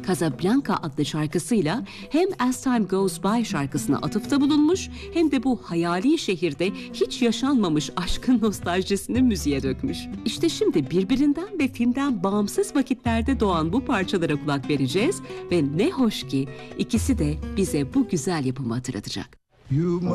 Casablanca adlı şarkısıyla hem As Time Goes By şarkısına atıfta bulunmuş hem de bu hayali şehirde hiç yaşanmamış aşkın nostaljisini müziğe dökmüş. İşte şimdi birbirinden ve filmden bağımsız vakitlerde doğan bu parçalara kulak vereceğiz ve ne hoş ki ikisi de bize bu güzel yapımı hatırlatacak.